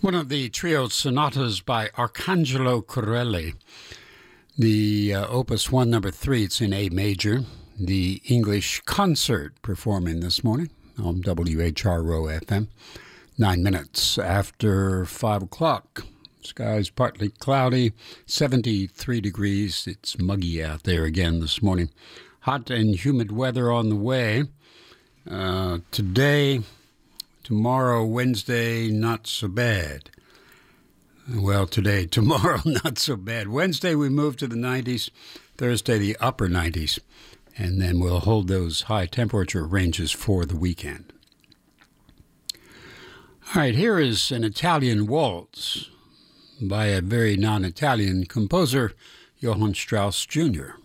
One of the trio sonatas by Arcangelo Corelli, the Opus 1, number 3, it's in A major, the English concert performing this morning on WHRO FM, 9 minutes after 5 o'clock. Skies partly cloudy, 73 degrees. It's muggy out there again this morning. Hot and humid weather on the way. Today, tomorrow, Wednesday, not so bad. Well, today, tomorrow, not so bad. Wednesday, we move to the 90s. Thursday, the upper 90s. And then we'll hold those high temperature ranges for the weekend. All right, here is an Italian waltz by a very non-Italian composer, Johann Strauss Jr.